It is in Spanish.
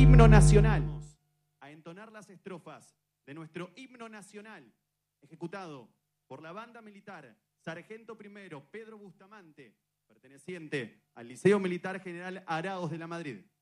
himno nacional. A entonar las estrofas de nuestro himno nacional, ejecutado por la banda militar Sargento Primero Pedro Bustamante, perteneciente al Liceo Militar General Araos de la Madrid.